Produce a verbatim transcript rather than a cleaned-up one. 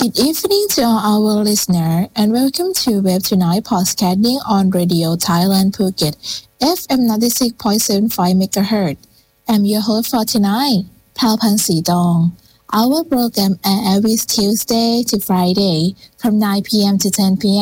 Good evening to all our listeners and welcome to Web Tonight Podcasting on Radio Thailand Phuket, F M ninety-six point seven five megahertz. I'm your host for tonight, Palpan Sitong. Our program airs every Tuesday to Friday from nine p.m. to ten p.m.